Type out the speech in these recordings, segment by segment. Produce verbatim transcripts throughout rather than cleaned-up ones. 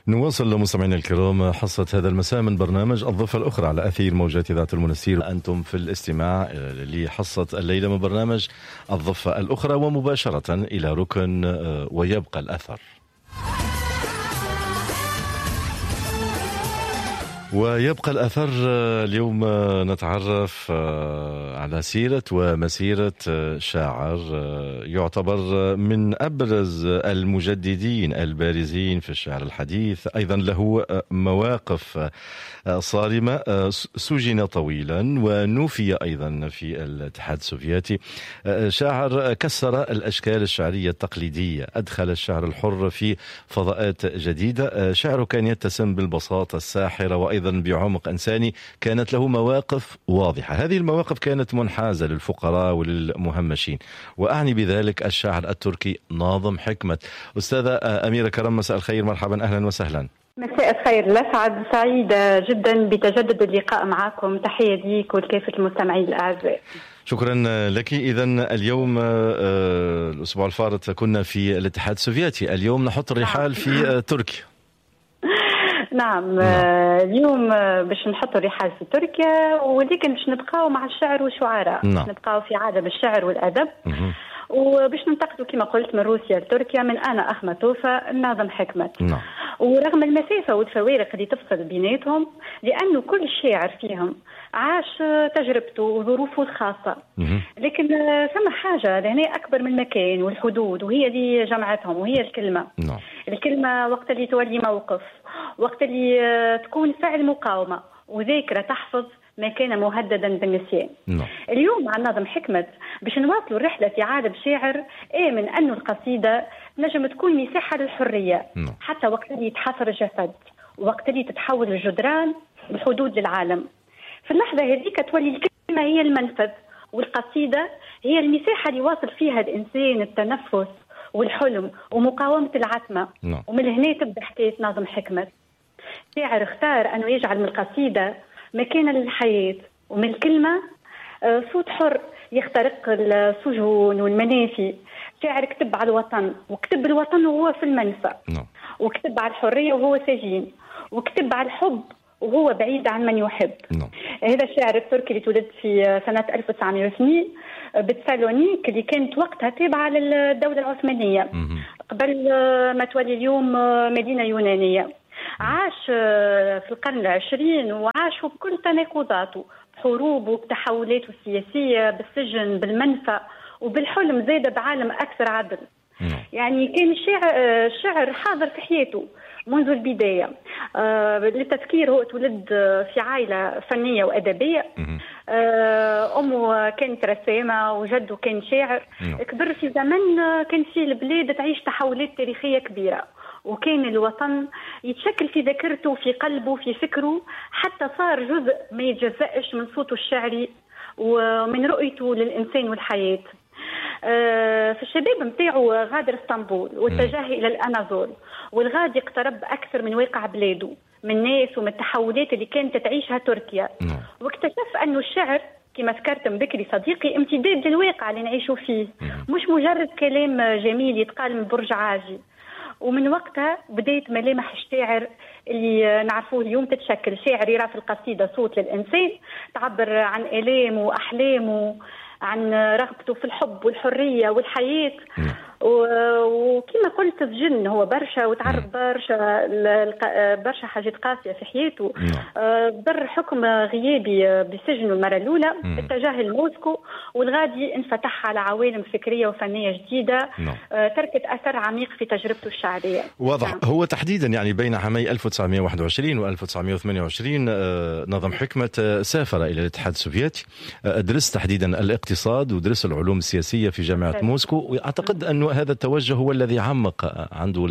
نواصل مستمعينا الكرام حصة هذا المساء من برنامج الضفة الأخرى على أثير موجات إذاعة المنستير. أنتم في الاستماع لحصة الليلة من برنامج الضفة الأخرى، ومباشرة إلى ركن ويبقى الأثر. ويبقى الأثر اليوم نتعرف على سيرة ومسيرة شاعر يعتبر من أبرز المجددين البارزين في الشعر الحديث، أيضا له مواقف صارمة، سجن طويلا ونوفي أيضا في الاتحاد السوفيتي. شاعر كسر الأشكال الشعرية التقليدية، أدخل الشعر الحر في فضاءات جديدة. شعره كان يتسم بالبساطة الساحرة وأيضا أيضا بعمق إنساني، كانت له مواقف واضحة. هذه المواقف كانت منحازة للفقراء وللمهمشين، وأعني بذلك الشاعر التركي ناظم حكمت. أستاذة أميرة كرم، مساء الخير، مرحبا، أهلا وسهلا. مساء الخير، لسعد، سعيدة جدا بتجدد اللقاء معكم. تحية ليك ولكافة المستمعين الأعزاء. شكرا لك. إذن اليوم الأسبوع الفارط كنا في الاتحاد السوفيتي، اليوم نحط الرحال في تركيا. نعم, نعم. اليوم باش نحط الرحال في تركيا، ولكن باش نبقاو مع الشعر والشعراء. نعم. نبقاو في عالم الشعر والأدب، وباش ننتقلوا كما قلت من روسيا لتركيا، من أنا أخماتوفة الناظم حكمت. نعم. ورغم المسافة والفوارق اللي تفصل بيناتهم، لأنه كل شاعر فيهم عاش تجربته وظروفه الخاصة، لكن ثم حاجة لهنا أكبر من المكان والحدود، وهي اللي جمعتهم، وهي الكلمة. نعم. الكلمة وقت اللي تولي موقف، وقت اللي تكون فعل مقاومة وذاكرة تحفظ ما كان مهددا بالنسيان. نعم. اليوم مع الناظم حكمت باش نواصلوا الرحلة في عالم شاعر آمن أنه القصيدة نجم تكون مساحة للحرية. نعم. حتى وقت اللي يتحفر الجسد، وقت اللي تتحول الجدران بحدود للعالم. في اللحظة هذيك تولي الكلمة هي المنفذ، والقصيدة هي المساحة اللي واصل فيها الإنسان التنفس والحلم ومقاومة العتمة. نعم. ومن هنا تبدأ حكاية ناظم حكمت. شاعر اختار أنه يجعل من القصيدة مكانا للحياة، ومن الكلمة صوت حر يخترق السجون والمنافي. شاعر كتب على الوطن، وكتب الوطن وهو في المنفى. نعم. وكتب على الحرية وهو سجين، وكتب على الحب وهو بعيد عن من يحب. نعم. هذا الشاعر التركي اللي تولد في سنة ألف وتسعمائة واثنين بتسالونيك، اللي كانت وقتها تابعة للدولة العثمانية قبل ما تولي اليوم مدينة يونانية. عاش في القرن العشرين وعاشوا بكل تناقضاته، بحروبه، بتحولاته السياسية، بالسجن، بالمنفى، وبالحلم زاد بعالم أكثر عدل. يعني كان الشعر, الشعر حاضر في حياته منذ البداية. آه للتذكير، هو تولد في عائلة فنية وأدبية. آه أمه كانت رسامة وجده كان شاعر. كبر في زمن كان في البلاد تعيش تحولات تاريخية كبيرة، وكان الوطن يتشكل في ذاكرته، في قلبه، في فكره، حتى صار جزء ما يتجزأش من صوته الشعري ومن رؤيته للإنسان والحياة. في الشباب متاعو غادر اسطنبول واتجه إلى الأناضول، والغادي اقترب أكثر من واقع بلاده، من الناس ومن التحولات اللي كانت تعيشها تركيا. واكتشف أنه الشعر كما ذكرت من بكري صديقي امتداد للواقع اللي نعيشوا فيه، مش مجرد كلام جميل يتقال من برج عاجي. ومن وقتها بداية ملامح الشاعر اللي نعرفوه اليوم تتشكل. شاعر يرى في القصيدة صوت للإنسان، تعبر عن آلامه وأحلامه، عن رغبته في الحب والحرية والحياة. وكما قلت الجن هو برشا، وتعرض برشا برشا حاجات قاسية في حياته. ضر حكم غيابي بسجن المرة الأولى، اتجاه لموسكو، والغادي انفتح على عوالم فكرية وفنية جديدة تركت أثر عميق في تجربته الشعرية. واضح. هو تحديدا يعني بين عامي ألف وتسعمائة وواحد وعشرين و ألف وتسعمائة وثمانية وعشرين ناظم حكمت سافر إلى الاتحاد السوفيتي، درس تحديدا الاقتصاد ودرس العلوم السياسية في جامعة موسكو، وأعتقد أنه هذا التوجه هو الذي عمق عنده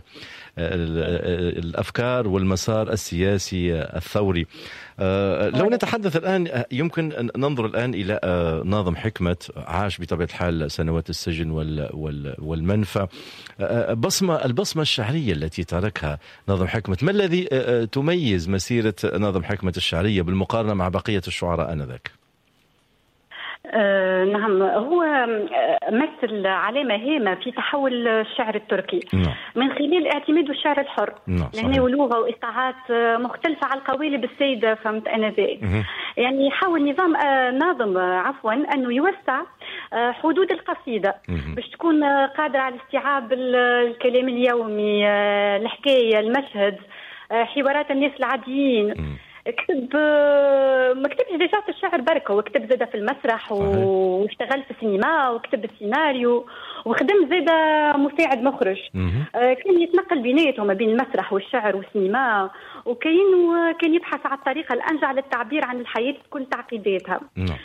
الأفكار والمسار السياسي الثوري. لو نتحدث الآن، يمكن ننظر الآن إلى ناظم حكمت، عاش بطبيعة الحال سنوات السجن والمنفى. بصمة البصمة الشعرية التي تركها ناظم حكمت، ما الذي تميز مسيرة ناظم حكمت الشعرية بالمقارنة مع بقية الشعراء آنذاك؟ آه نعم، هو مثل علامة هامة في تحول الشعر التركي نعم. من خلال اعتماده الشعر الحر، نعم لأنه لغة وإيقاعات مختلفة على القوالب السيدة، فهمت أنا ذي. يعني يحاول نظام آه ناظم آه عفوا أنه يوسع آه حدود القصيدة مه. باش تكون آه قادرة على استيعاب الكلام اليومي، آه الحكاية، المشهد، آه حوارات الناس العاديين. مه. كتب ما كتبش ديجا في الشعر بركه، وكتب زاده في المسرح واشتغل في السينما وكتب السيناريو وخدم زاده مساعد مخرج. آه كان يتنقل بيناتهم ما بين المسرح والشعر والسينما، وكاين كان يبحث على الطريقه الانجع للتعبير عن الحياه بكل تعقيداتها.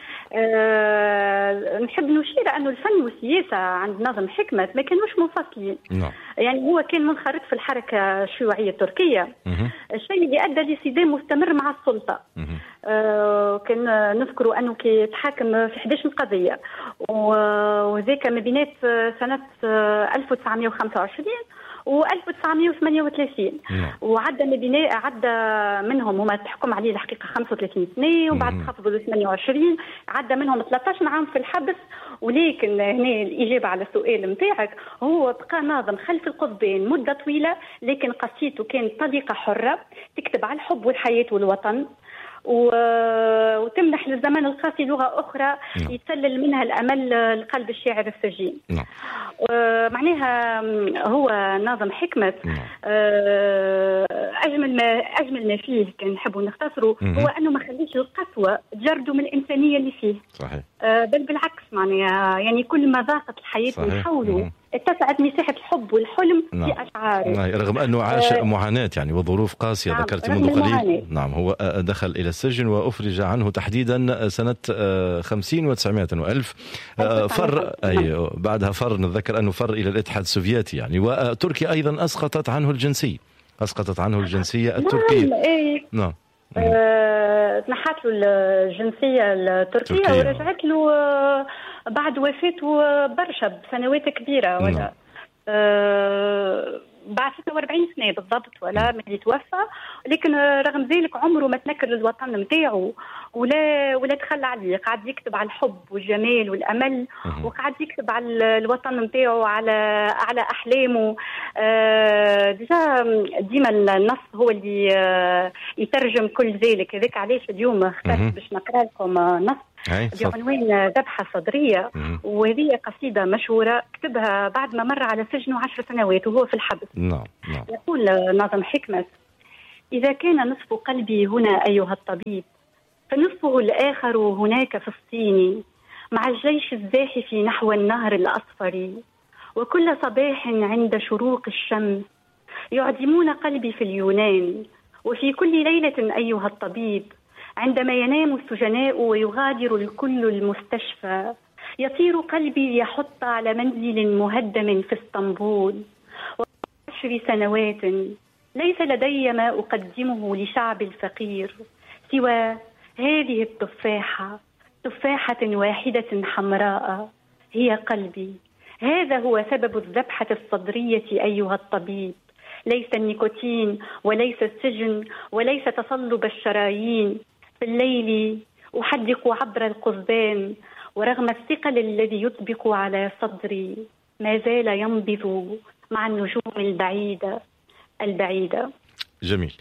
آه نحب نشير انه الفن والسياسه عند ناظم حكمت ما كانوش منفصلين. يعني هو كان منخرط في الحركه الشيوعيه التركيه، الشيء اللي ادى لصدام مستمر مع السلطه. آه كان نذكروا انه كي تحاكم في إحدى عشرة قضيه، وذاك ما بينات سنه ألف وتسعمائة وخمسة وعشرين و ألف وتسعمائة وثمانية وثلاثين، وعدى ما بين عدى منهم هما تحكم عليه الحقيقه خمسة وثلاثين سنه، وبعد تخفضوا ل ثمانية وعشرين، عدى منهم ثلاثة عشر عام في الحبس. ولكن هنا الاجابه على السؤال نتاعك، هو بقى ناظم خلف القضبان مده طويله، لكن قصيدته كانت طليقه حره تكتب على الحب والحياه والوطن، وتمنح للزمن القاسي لغة أخرى يتسلل منها الأمل لقلب الشاعر السجين. نعم. معناها هو ناظم حكمت أجمل ما أجمل ما فيه كان نحبوا نختصره هو أنه ما خليش القسوة تجرده من الإنسانية اللي فيه. صحيح. بل بالعكس، معناها يعني كل ما ضاقت الحياة من حوله اتسعت مساحة الحب والحلم. نعم. في أشعاره. نعم. رغم أنه عاش آه معاناة يعني وظروف قاسية. نعم. ذكرت منذ قليل. نعم. هو دخل إلى السجن وأفرج عنه تحديدا سنة خمسين وتسعمائة وألف. فر أي بعدها فر، نتذكر أنه فر إلى الاتحاد السوفيتي يعني، وتركيا أيضا أسقطت عنه الجنسية أسقطت عنه الجنسية التركية. نعم. إيه. نعم. آه، نحت له الجنسية التركية تركيا. ورجعت له بعد وفاته برشا بسنوات كبيرة، ولا نعم. آه بعد ستة وأربعين سنة بالضبط ولا ملي توفى، لكن رغم ذلك عمره ما تنكر للوطن نتاعو ولا ولا تخلى عليه، قاعد يكتب على الحب والجمال والأمل، وقاعد يكتب على الوطن نتاعو، على على أحلامه. آه ديجا ديما النص هو اللي آه يترجم كل ذلك. هذاك علاش اليوم اخترت باش نقرأ لكم نص بعنوان ذبحة صدرية، وهذه قصيدة مشهورة كتبها بعد ما مر على سجنه عشر سنوات وهو في الحبس. نعم. نعم. يقول ناظم حكمت: إذا كان نصف قلبي هنا أيها الطبيب، فنصفه الآخر هناك في الصين، مع الجيش الزاحف نحو النهر الأصفر، وكل صباح عند شروق الشمس يعدمون قلبي في اليونان، وفي كل ليلة أيها الطبيب عندما ينام السجناء ويغادر الكل المستشفى، يطير قلبي ليحط على منزل مهدم في اسطنبول. وعشر سنوات ليس لدي ما أقدمه لشعب الفقير سوى هذه التفاحة، تفاحة واحدة حمراء هي قلبي. هذا هو سبب الذبحة الصدرية أيها الطبيب، ليس النيكوتين وليس السجن وليس تصلب الشرايين. في الليل أحدق عبر القضبان، ورغم الثقل الذي يطبق على صدري ما زال ينبض مع النجوم البعيدة البعيدة. جميل.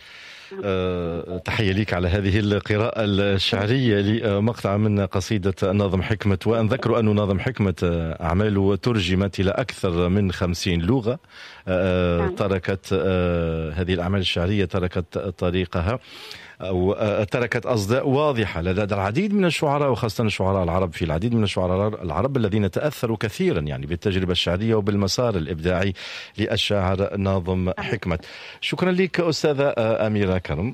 أه تحية ليك على هذه القراءة الشعرية لمقطع من قصيدة ناظم حكمت. وأن ذكروا أن ناظم حكمت أعماله ترجمت إلى أكثر من خمسين لغة. أه تركت أه هذه الأعمال الشعرية تركت طريقها أو تركت أصداء واضحة لدى العديد من الشعراء، وخاصة الشعراء العرب. في العديد من الشعراء العرب الذين تأثروا كثيرا يعني بالتجربة الشعرية وبالمسار الإبداعي للشاعر ناظم حكمت. شكرا لك أستاذة أميرة كرم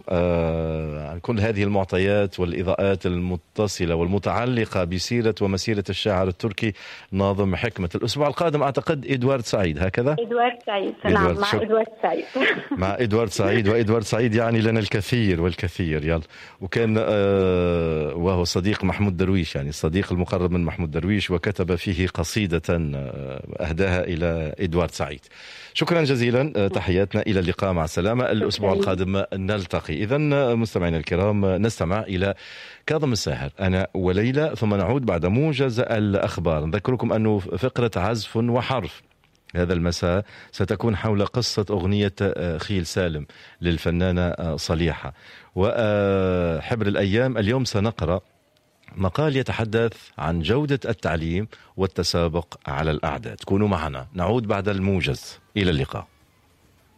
عن كل هذه المعطيات والإضاءات المتصلة والمتعلقة بسيرة ومسيرة الشاعر التركي ناظم حكمت. الأسبوع القادم أعتقد إدوارد سعيد، هكذا؟ إدوارد سعيد. نعم، مع إدوارد سعيد. مع إدوارد سعيد. وإدوارد سعيد يعني لنا الكثير والكثير كثير يلا. وكان آه وهو صديق محمود درويش، يعني الصديق المقرب من محمود درويش، وكتب فيه قصيدة آه أهداها إلى إدوارد سعيد. شكرا جزيلا، آه تحياتنا، إلى اللقاء، مع السلامة. الأسبوع القادم نلتقي. إذن مستمعينا الكرام نستمع إلى كاظم الساهر أنا وليلى، ثم نعود بعد موجز الأخبار. نذكركم أنه فقرة عزف وحرف هذا المساء ستكون حول قصة أغنية خيل سالم للفنانة صليحة. وحبر الأيام اليوم سنقرأ مقال يتحدث عن جودة التعليم والتسابق على الأعداد. كونوا معنا، نعود بعد الموجز. إلى اللقاء.